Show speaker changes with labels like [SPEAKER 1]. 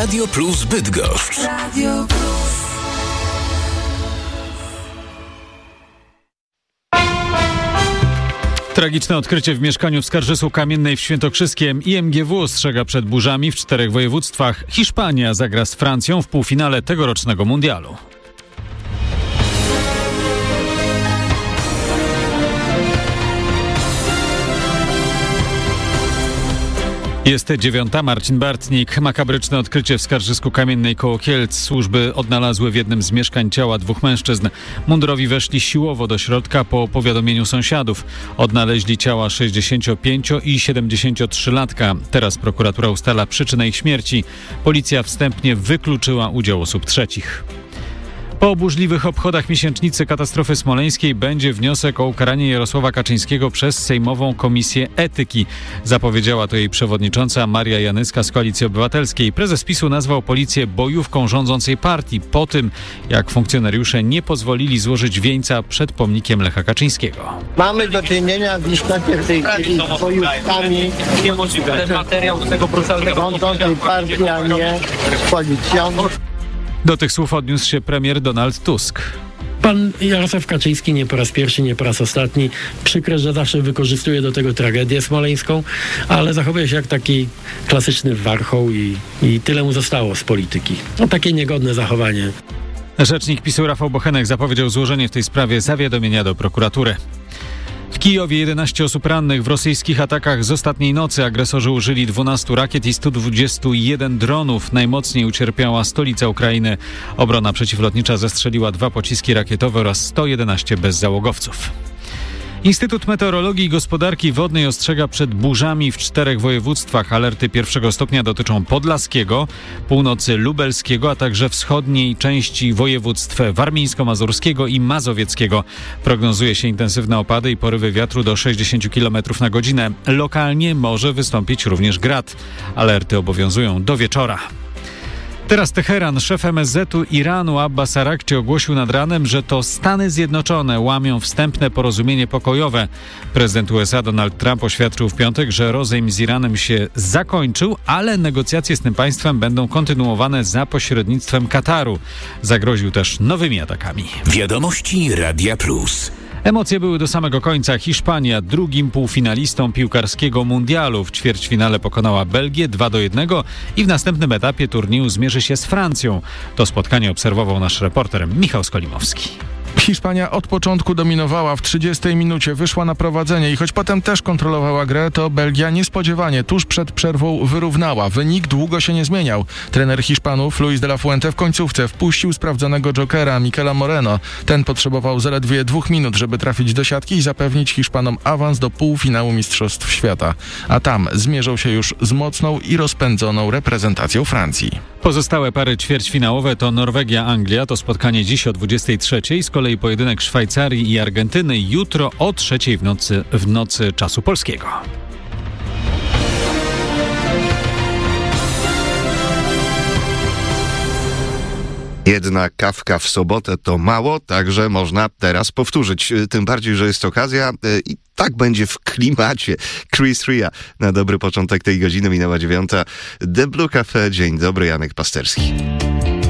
[SPEAKER 1] Radio Plus Bydgoszcz. Radio Plus.
[SPEAKER 2] Tragiczne odkrycie w mieszkaniu w Skarżysku-Kamiennej w Świętokrzyskiem. IMGW ostrzega przed burzami w 4 województwach. Hiszpania zagra z Francją w półfinale tegorocznego mundialu. Jest 9. Marcin Bartnik. Makabryczne odkrycie w Skarżysku-Kamiennej koło Kielc. Służby odnalazły w jednym z mieszkań ciała 2 mężczyzn. Mundurowi weszli siłowo do środka po powiadomieniu sąsiadów. Odnaleźli ciała 65 i 73-latka. Teraz prokuratura ustala przyczynę ich śmierci. Policja wstępnie wykluczyła udział osób trzecich. Po burzliwych obchodach miesięcznicy katastrofy smoleńskiej będzie wniosek o ukaranie Jarosława Kaczyńskiego przez Sejmową Komisję Etyki. Zapowiedziała to jej przewodnicząca Maria Janyska z Koalicji Obywatelskiej. Prezes PiS-u nazwał policję bojówką rządzącej partii po tym, jak funkcjonariusze nie pozwolili złożyć wieńca przed pomnikiem Lecha Kaczyńskiego.
[SPEAKER 3] Mamy do czynienia w istocie w tej chwili z bojówkami rządzącej partii, a nie z policją.
[SPEAKER 2] Do tych słów odniósł się premier Donald Tusk.
[SPEAKER 4] Pan Jarosław Kaczyński nie po raz pierwszy, nie po raz ostatni. Przykre, że zawsze wykorzystuje do tego tragedię smoleńską, ale zachowuje się jak taki klasyczny warchoł i tyle mu zostało z polityki. No takie niegodne zachowanie.
[SPEAKER 2] Rzecznik PiS-u Rafał Bochenek zapowiedział złożenie w tej sprawie zawiadomienia do prokuratury. W Kijowie 11 osób rannych w rosyjskich atakach z ostatniej nocy. Agresorzy użyli 12 rakiet i 121 dronów. Najmocniej ucierpiała stolica Ukrainy. Obrona przeciwlotnicza zestrzeliła 2 pociski rakietowe oraz 111 bezzałogowców. Instytut Meteorologii i Gospodarki Wodnej ostrzega przed burzami w 4 województwach. Alerty 1. stopnia dotyczą podlaskiego, północy lubelskiego, a także wschodniej części województw warmińsko-mazurskiego i mazowieckiego. Prognozuje się intensywne opady i porywy wiatru do 60 km na godzinę. Lokalnie może wystąpić również grad. Alerty obowiązują do wieczora. Teraz Teheran. Szef MSZ-u Iranu Abbas Arakci ogłosił nad ranem, że to Stany Zjednoczone łamią wstępne porozumienie pokojowe. Prezydent USA Donald Trump oświadczył w piątek, że rozejm z Iranem się zakończył, ale negocjacje z tym państwem będą kontynuowane za pośrednictwem Kataru. Zagroził też nowymi atakami.
[SPEAKER 1] Wiadomości Radia Plus.
[SPEAKER 2] Emocje były do samego końca. Hiszpania drugim półfinalistą piłkarskiego mundialu. W ćwierćfinale pokonała Belgię 2-1 i w następnym etapie turnieju zmierzy się z Francją. To spotkanie obserwował nasz reporter Michał Skolimowski.
[SPEAKER 5] Hiszpania od początku dominowała, w 30 minucie wyszła na prowadzenie i choć potem też kontrolowała grę, to Belgia niespodziewanie tuż przed przerwą wyrównała. Wynik długo się nie zmieniał. Trener Hiszpanów Luis de la Fuente w końcówce wpuścił sprawdzonego jokera Miquela Moreno. Ten potrzebował zaledwie 2 minut, żeby trafić do siatki i zapewnić Hiszpanom awans do półfinału Mistrzostw Świata. A tam zmierzą się już z mocną i rozpędzoną reprezentacją Francji.
[SPEAKER 2] Pozostałe pary ćwierćfinałowe to Norwegia-Anglia. To spotkanie dziś o 23:00. Z kolei pojedynek Szwajcarii i Argentyny jutro o 3:00 w nocy czasu polskiego.
[SPEAKER 6] Jedna kawka w sobotę to mało, także można teraz powtórzyć. Tym bardziej, że jest okazja i tak będzie w klimacie. Chris Ria na dobry początek tej godziny, minęła 9:00. The Blue Cafe. Dzień dobry, Janek Pasterski.